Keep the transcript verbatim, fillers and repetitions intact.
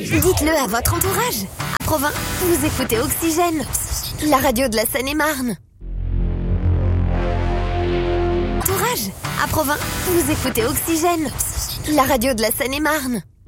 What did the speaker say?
Dites-le à votre entourage. À Provins, vous écoutez Oxygène, la radio de la Seine-et-Marne. Entourage, à Provins, vous écoutez Oxygène, la radio de la Seine-et-Marne.